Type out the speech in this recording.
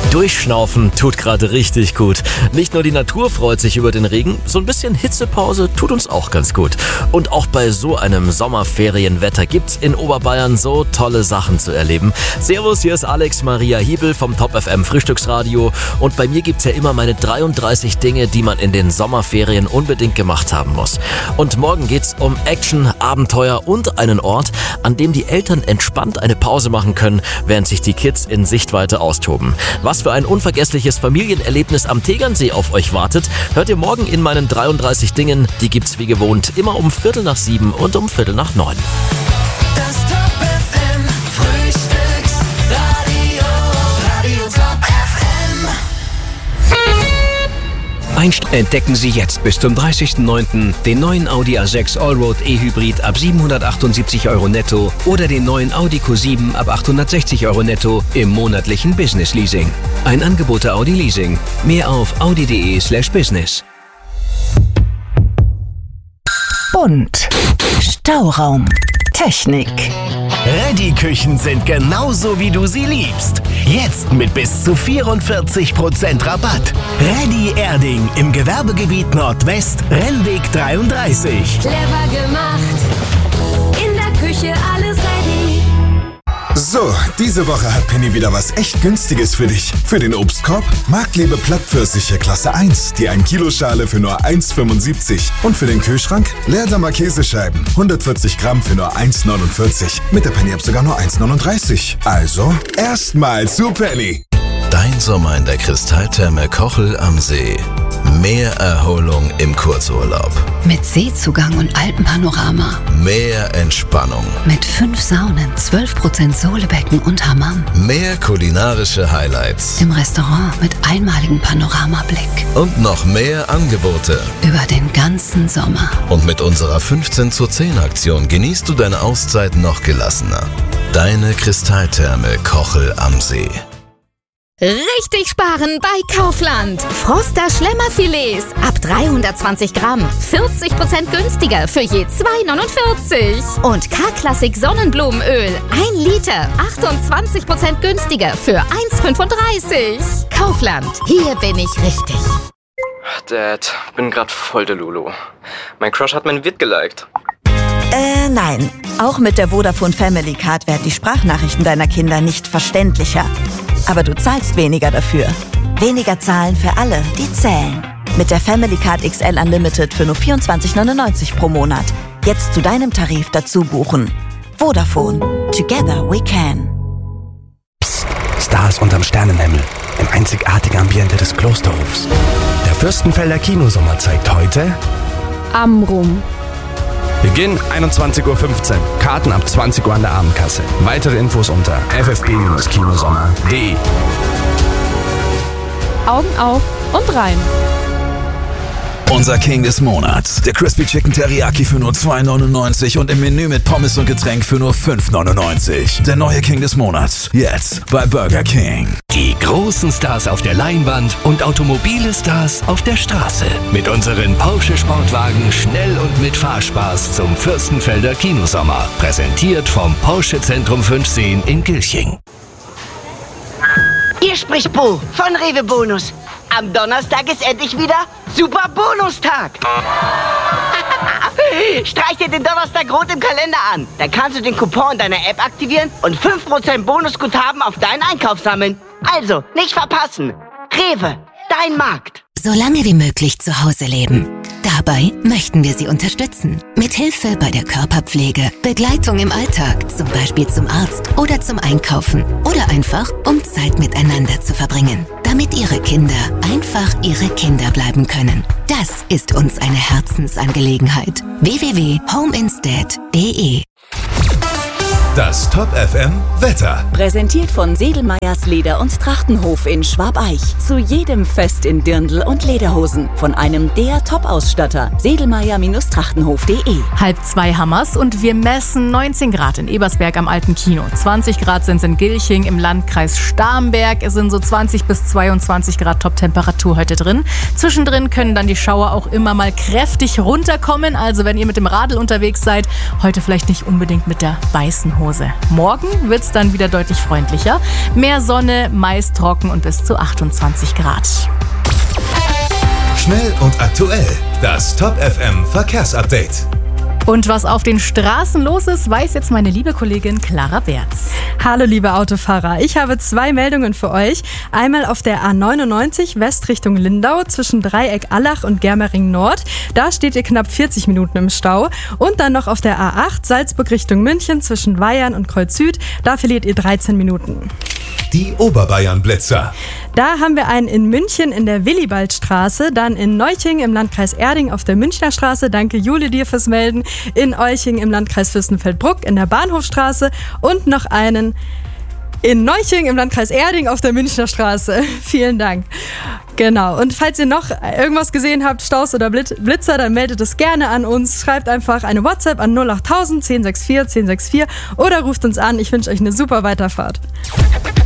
Durchschnaufen tut gerade richtig gut. Nicht nur die Natur freut sich über den Regen, so ein bisschen Hitzepause tut uns auch ganz gut. Und auch bei so einem Sommerferienwetter gibt's in Oberbayern so tolle Sachen zu erleben. Servus, hier ist Alex Maria Hiebel vom Top FM Frühstücksradio. Und bei mir gibt's ja immer meine 33 Dinge, die man in den Sommerferien unbedingt gemacht haben muss. Und morgen geht's um Action, Abenteuer und einen Ort, an dem die Eltern entspannt eine Pause machen können, während sich die Kids in Sichtweite austoben. Was für ein unvergessliches Familienerlebnis am Tegernsee auf euch wartet, hört ihr morgen in meinen 33 Dingen. Die gibt's wie gewohnt immer um 6:45 und um 8:45. Das Top FM Frühstücksradio, Radio Top FM. Entdecken Sie jetzt bis zum 30.09. den neuen Audi A6 Allroad E-Hybrid ab 778 € netto oder den neuen Audi Q7 ab 860 € netto im monatlichen Business Leasing. Ein Angebot der Audi Leasing. Mehr auf audi.de/business. Bunt. Stauraum. Technik. Reddy-Küchen sind genauso, wie du sie liebst. Jetzt mit bis zu 44% Rabatt. Reddy Erding im Gewerbegebiet Nordwest, Rennweg 33. Clever gemacht. In der Küche alles ready. So, diese Woche hat Penny wieder was echt Günstiges für dich. Für den Obstkorb Marktliebe Plattpfirsiche Klasse 1, die 1 Kiloschale für nur 1,75. Und für den Kühlschrank Leerdamer Käsescheiben, 140 Gramm für nur 1,49. Mit der Penny-App sogar nur 1,39. Also, erstmal zu Penny. Dein Sommer in der Kristalltherme Kochel am See. Mehr Erholung im Kurzurlaub. Mit Seezugang und Alpenpanorama. Mehr Entspannung. Mit 5 Saunen, 12% Sohlebecken und Hammam. Mehr kulinarische Highlights. Im Restaurant mit einmaligem Panoramablick. Und noch mehr Angebote. Über den ganzen Sommer. Und mit unserer 15:10 Aktion genießt du deine Auszeit noch gelassener. Deine Kristalltherme Kochel am See. Richtig sparen bei Kaufland. Froster Schlemmerfilets ab 320 Gramm. 40% günstiger für je 2,49. Und K-Klassik Sonnenblumenöl 1 Liter. 28% günstiger für 1,35. Kaufland. Hier bin ich richtig. Dad, bin grad voll der Lulu. Mein Crush hat mein Vid geliked. Nein. Auch mit der Vodafone Family Card werden die Sprachnachrichten deiner Kinder nicht verständlicher. Aber du zahlst weniger dafür. Weniger zahlen für alle, die zählen. Mit der Family Card XL Unlimited für nur 24,99 pro Monat. Jetzt zu deinem Tarif dazu buchen. Vodafone. Together we can. Psst. Stars unterm Sternenhimmel. Im einzigartigen Ambiente des Klosterhofs. Der Fürstenfelder Kinosommer zeigt heute Amrum. Beginn 21:15 Uhr. Karten ab 20 Uhr an der Abendkasse. Weitere Infos unter ffp-kinosommer.de. Augen auf und rein. Unser King des Monats. Der Crispy Chicken Teriyaki für nur 2,99 und im Menü mit Pommes und Getränk für nur 5,99. Der neue King des Monats. Jetzt bei Burger King. Die großen Stars auf der Leinwand und automobile Stars auf der Straße. Mit unseren Porsche Sportwagen schnell und mit Fahrspaß zum Fürstenfelder Kinosommer. Präsentiert vom Porsche Zentrum 5 Seen in Gilching. Hier spricht Bo von Rewe Bonus. Am Donnerstag ist endlich wieder Super Bonustag. Streich dir den Donnerstag rot im Kalender an. Dann kannst du den Coupon deiner App aktivieren und 5% Bonusguthaben auf deinen Einkauf sammeln. Also, nicht verpassen. Rewe, dein Markt. So lange wie möglich zu Hause leben. Dabei möchten wir Sie unterstützen. Mit Hilfe bei der Körperpflege, Begleitung im Alltag, zum Beispiel zum Arzt oder zum Einkaufen oder einfach, um Zeit miteinander zu verbringen. Damit Ihre Kinder einfach Ihre Kinder bleiben können. Das ist uns eine Herzensangelegenheit. www.homeinstead.de. Das Top FM Wetter. Präsentiert von Sedelmeyers Leder- und Trachtenhof in Schwabeich. Zu jedem Fest in Dirndl und Lederhosen. Von einem der Top-Ausstatter. Sedelmeyer-Trachtenhof.de. 1:30 Hammers und wir messen 19 Grad in Ebersberg am Alten Kino. 20 Grad sind es in Gilching im Landkreis Starnberg. Es sind so 20 bis 22 Grad Top-Temperatur heute drin. Zwischendrin können dann die Schauer auch immer mal kräftig runterkommen. Also wenn ihr mit dem Radl unterwegs seid, heute vielleicht nicht unbedingt mit der weißen Regenhose. Morgen wird es dann wieder deutlich freundlicher. Mehr Sonne, meist trocken und bis zu 28 Grad. Schnell und aktuell. Das Top FM Verkehrsupdate. Und was auf den Straßen los ist, weiß jetzt meine liebe Kollegin Clara Berz. Hallo liebe Autofahrer, ich habe 2 Meldungen für euch. Einmal auf der A99 West Richtung Lindau zwischen Dreieck Allach und Germering Nord. Da steht ihr knapp 40 Minuten im Stau. Und dann noch auf der A8 Salzburg Richtung München zwischen Weyern und Kreuz Süd. Da verliert ihr 13 Minuten. Die Oberbayern-Blitzer. Da haben wir einen in München in der Willibaldstraße, dann in Neuching im Landkreis Erding auf der Münchner Straße. Danke Jule dir fürs Melden. In Euching im Landkreis Fürstenfeldbruck in der Bahnhofstraße und noch einen in Neuching im Landkreis Erding auf der Münchner Straße. Vielen Dank. Genau. Und falls ihr noch irgendwas gesehen habt, Staus oder Blitzer, dann meldet es gerne an uns. Schreibt einfach eine WhatsApp an 08000 1064 1064 oder ruft uns an. Ich wünsche euch eine super Weiterfahrt.